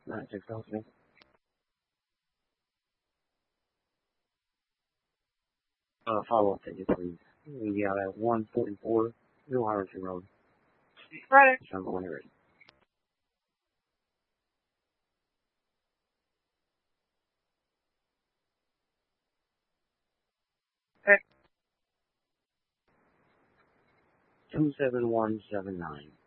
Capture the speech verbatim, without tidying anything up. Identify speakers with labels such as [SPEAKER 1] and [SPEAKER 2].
[SPEAKER 1] Nine six thousand. Uh, follow up ticket, please. We got at one forty-four, New Harrison Road.
[SPEAKER 2] Right.
[SPEAKER 1] So I'm going to ready.
[SPEAKER 2] Okay.
[SPEAKER 1] Two seven one seven nine.